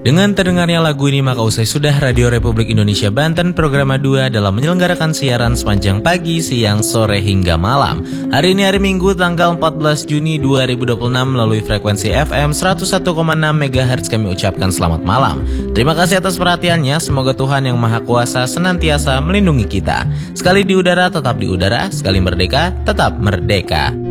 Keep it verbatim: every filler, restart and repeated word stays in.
Dengan terdengarnya lagu ini maka usai sudah Radio Republik Indonesia Banten Program dua dalam menyelenggarakan siaran sepanjang pagi, siang, sore hingga malam. Hari ini hari Minggu tanggal empat belas Juni dua ribu dua puluh enam melalui frekuensi F M seratus satu koma enam megahertz kami ucapkan selamat malam. Terima kasih atas perhatiannya, semoga Tuhan Yang Maha Kuasa senantiasa melindungi kita. Sekali di udara tetap di udara, sekali merdeka tetap merdeka.